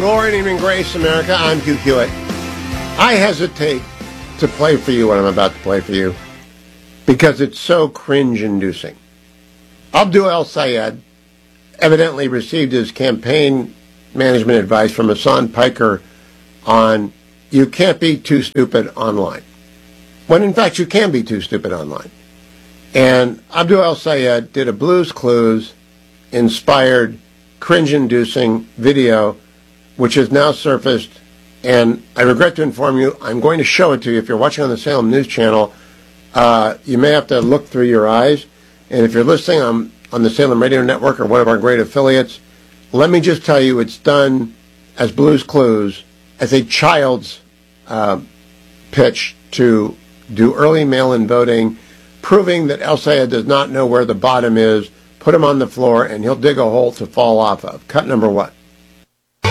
glory and evening grace, America. I'm Hugh Hewitt. I hesitate to play for you what I'm about to play for you because it's so cringe-inducing. Abdul El-Sayed evidently received his campaign management advice from Hassan Piker on you can't be too stupid online, when in fact you can be too stupid online. And Abdul El-Sayed did a Blue's Clues inspired cringe-inducing video which has now surfaced, and I regret to inform you, I'm going to show it to you. If you're watching on the Salem News Channel, you may have to look through your eyes, and if you're listening on the Salem Radio Network or one of our great affiliates, let me just tell you it's done as Blue's Clues, as a child's pitch to do early mail-in voting, proving that El-Sayed does not know where the bottom is. Put him on the floor, and he'll dig a hole to fall off of. Cut number one.